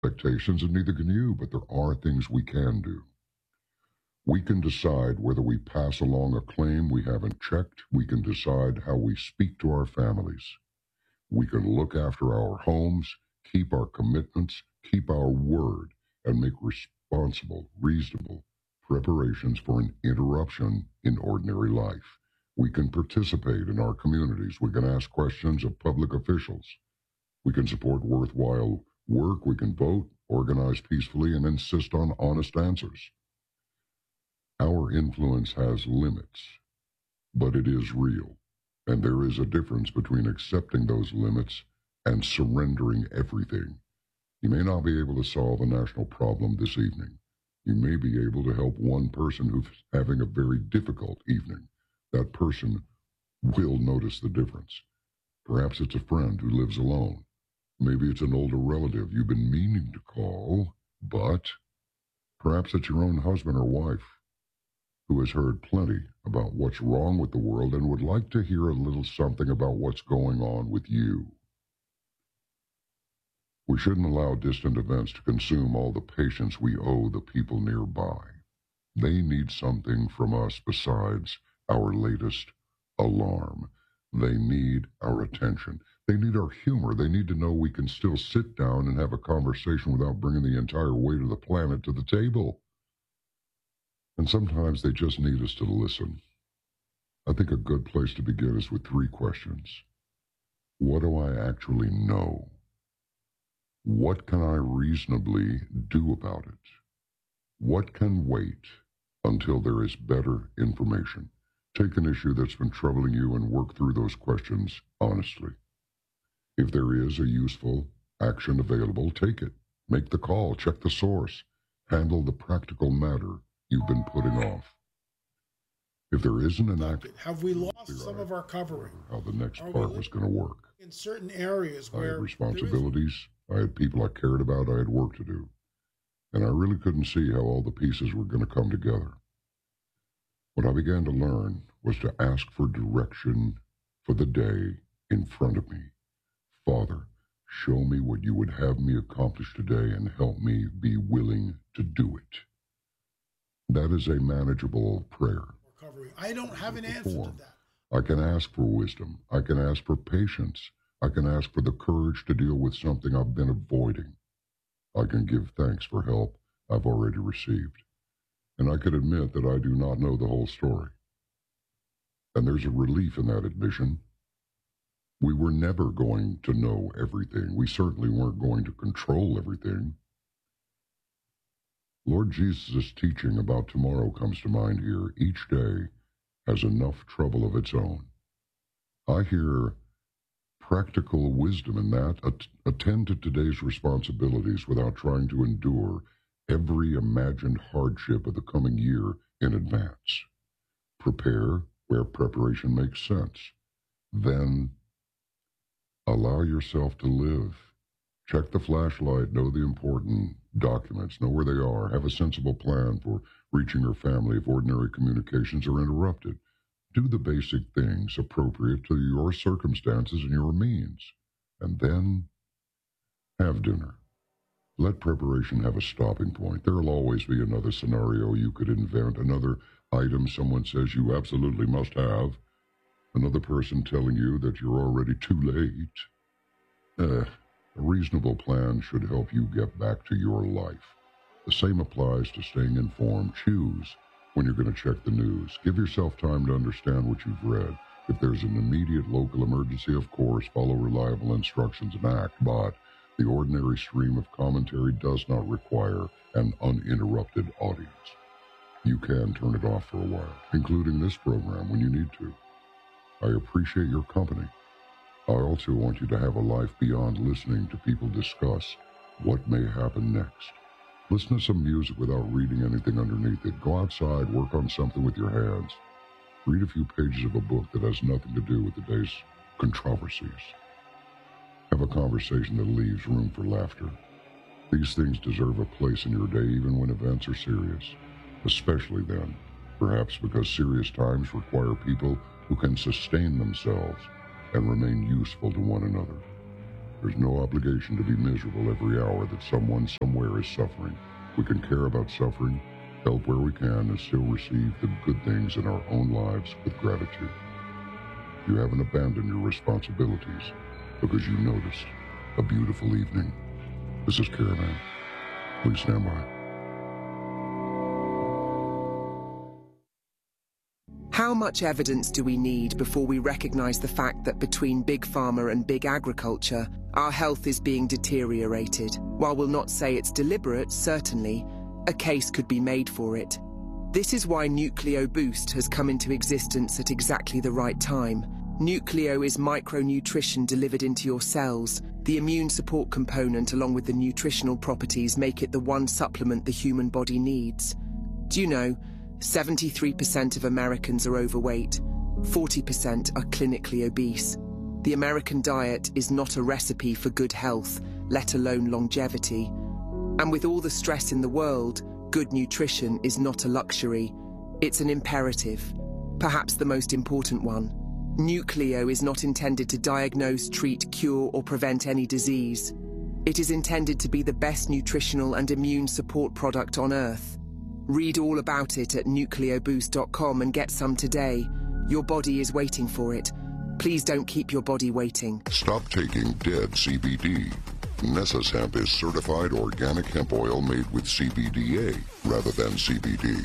expectations, and neither can you, but there are things we can do. We can decide whether we pass along a claim we haven't checked. We can decide how we speak to our families. We can look after our homes, keep our commitments, keep our word, and make responsible, reasonable preparations for an interruption in ordinary life. We can participate in our communities. We can ask questions of public officials. We can support worthwhile work. We can vote, organize peacefully, and insist on honest answers. Our influence has limits, but it is real. And there is a difference between accepting those limits and surrendering everything. You may not be able to solve a national problem this evening. You may be able to help one person who's having a very difficult evening. That person will notice the difference. Perhaps it's a friend who lives alone. Maybe it's an older relative you've been meaning to call, but perhaps it's your own husband or wife who has heard plenty about what's wrong with the world and would like to hear a little something about what's going on with you. We shouldn't allow distant events to consume all the patience we owe the people nearby. They need something from us besides our latest alarm. They need our attention. They need our humor. They need to know we can still sit down and have a conversation without bringing the entire weight of the planet to the table. And sometimes they just need us to listen. I think a good place to begin is with 3 questions. What do I actually know? What can I reasonably do about it? What can wait until there is better information? Take an issue that's been troubling you and work through those questions honestly. If there is a useful action available, take it. Make the call. Check the source. Handle the practical matter you've been putting off. If there isn't an action, have we lost some of our covering? How the next part was going to work. In certain areas where I had responsibilities, I had people I cared about, I had work to do. And I really couldn't see how all the pieces were going to come together. What I began to learn was to ask for direction for the day in front of me. Father, show me what you would have me accomplish today and help me be willing to do it. That is a manageable prayer. I don't have an answer to that. I can ask for wisdom. I can ask for patience. I can ask for the courage to deal with something I've been avoiding. I can give thanks for help I've already received. And I can admit that I do not know the whole story. And there's a relief in that admission. We were never going to know everything. We certainly weren't going to control everything. Lord Jesus' teaching about tomorrow comes to mind here. Each day has enough trouble of its own. I hear practical wisdom in that. Attend to today's responsibilities without trying to endure every imagined hardship of the coming year in advance. Prepare where preparation makes sense. Then allow yourself to live. Check the flashlight, know the important documents, know where they are, have a sensible plan for reaching your family if ordinary communications are interrupted. Do the basic things appropriate to your circumstances and your means. And then have dinner. Let preparation have a stopping point. There will always be another scenario you could invent, another item someone says you absolutely must have, another person telling you that you're already too late. A reasonable plan should help you get back to your life. The same applies to staying informed. Choose when you're going to check the news. Give yourself time to understand what you've read. If there's an immediate local emergency, of course, follow reliable instructions and act, but the ordinary stream of commentary does not require an uninterrupted audience. You can turn it off for a while, including this program when you need to. I appreciate your company. I also want you to have a life beyond listening to people discuss what may happen next. Listen to some music without reading anything underneath it. Go outside, work on something with your hands. Read a few pages of a book that has nothing to do with the day's controversies. Have a conversation that leaves room for laughter. These things deserve a place in your day even when events are serious. Especially then, perhaps because serious times require people who can sustain themselves and remain useful to one another. There's no obligation to be miserable every hour that someone somewhere is suffering. We can care about suffering, help where we can, and still receive the good things in our own lives with gratitude. You haven't abandoned your responsibilities because you noticed a beautiful evening. This is Caravan. Please stand by. How much evidence do we need before we recognize the fact that between Big Pharma and Big Agriculture, our health is being deteriorated? While we'll not say it's deliberate, certainly, a case could be made for it. This is why Nucleo Boost has come into existence at exactly the right time. Nucleo is micronutrition delivered into your cells. The immune support component along with the nutritional properties make it the one supplement the human body needs. Do you know, 73% of Americans are overweight, 40% are clinically obese. The American diet is not a recipe for good health, let alone longevity. And with all the stress in the world, good nutrition is not a luxury. It's an imperative, perhaps the most important one. Nucleo is not intended to diagnose, treat, cure, or prevent any disease. It is intended to be the best nutritional and immune support product on Earth. Read all about it at nucleoboost.com and get some today. Your body is waiting for it. Please don't keep your body waiting. Stop taking dead CBD. Nessus Hemp is certified organic hemp oil made with CBDA rather than CBD.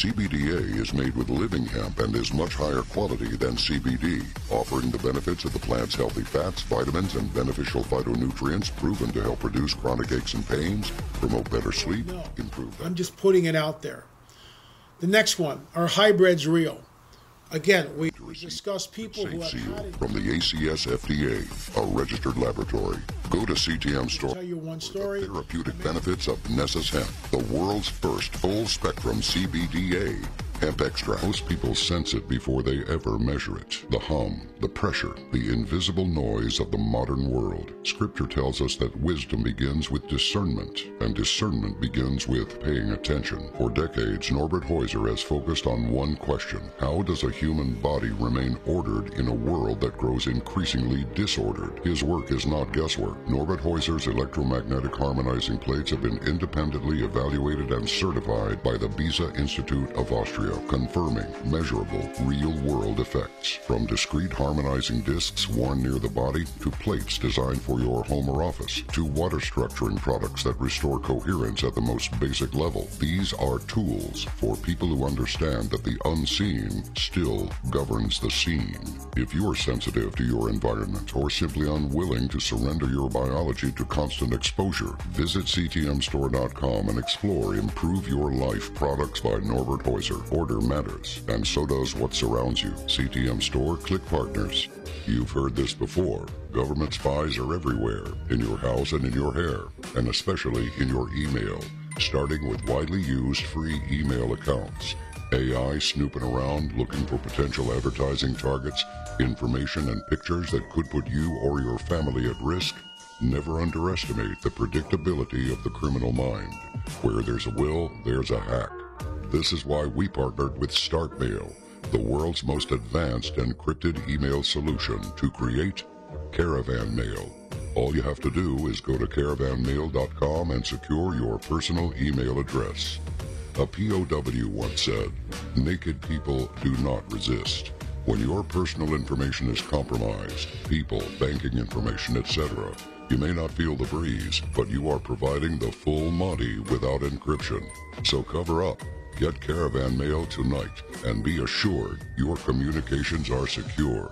CBDA is made with living hemp and is much higher quality than CBD, offering the benefits of the plant's healthy fats, vitamins, and beneficial phytonutrients proven to help reduce chronic aches and pains, promote better sleep, improve... I'm just putting it out there. The next one, are hybrids real? Again, we discuss people who have had it. From the ACS FDA, a registered laboratory. Go to CTM Store. Tell you one story. The therapeutic benefits of Nessus Hemp, the world's first full-spectrum CBDA hemp extract. Most people sense it before they ever measure it. The hum, the pressure, the invisible noise of the modern world. Scripture tells us that wisdom begins with discernment, and discernment begins with paying attention. For decades, Norbert Heuser has focused on one question: how does a human body remain ordered in a world that grows increasingly disordered? His work is not guesswork. Norbert Heuser's electromagnetic harmonizing plates have been independently evaluated and certified by the Beza Institute of Austria, confirming measurable, real-world effects. From discrete harmonizing discs worn near the body, to plates designed for your home or office, to water structuring products that restore coherence at the most basic level. These are tools for people who understand that the unseen still governs the seen. If you are sensitive to your environment or simply unwilling to surrender your biology to constant exposure, visit ctmstore.com and explore Improve Your Life products by Norbert Heuser. Order matters, and so does what surrounds you. CTM Store, click partners. You've heard this before. Government spies are everywhere, in your house and in your hair, and especially in your email, starting with widely used free email accounts. AI snooping around looking for potential advertising targets, information and pictures that could put you or your family at risk. Never underestimate the predictability of the criminal mind. Where there's a will, there's a hack. This is why we partnered with StartMail, the world's most advanced encrypted email solution, to create Caravan Mail. All you have to do is go to caravanmail.com and secure your personal email address. A POW once said, "Naked people do not resist." When your personal information is compromised, people, banking information, etc., you may not feel the breeze, but you are providing the full Monty without encryption. So cover up. Get Caravan Mail tonight and be assured your communications are secure.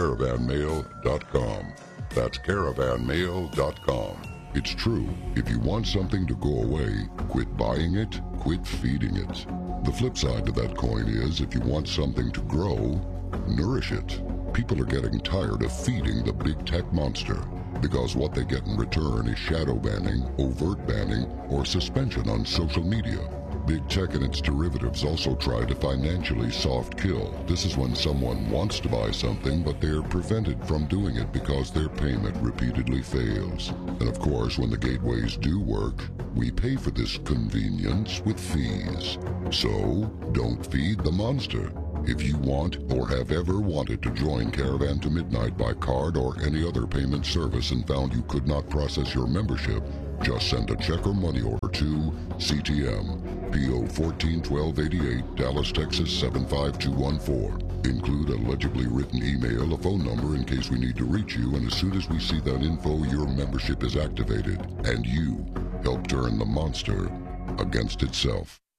Caravanmail.com. That's caravanmail.com. It's true, if you want something to go away, quit buying it, quit feeding it. The flip side to that coin is, if you want something to grow, nourish it. People are getting tired of feeding the big tech monster, because what they get in return is shadow banning, overt banning, or suspension on social media. Big tech and its derivatives also try to financially soft kill. This is when someone wants to buy something, but they're prevented from doing it because their payment repeatedly fails. And of course, when the gateways do work, we pay for this convenience with fees. So, don't feed the monster. If you want or have ever wanted to join Caravan to Midnight by card or any other payment service and found you could not process your membership, just send a check or money order to CTM, P.O. 141288, Dallas, Texas 75214. Include a legibly written email, a phone number in case we need to reach you, and as soon as we see that info, your membership is activated, and you help turn the monster against itself.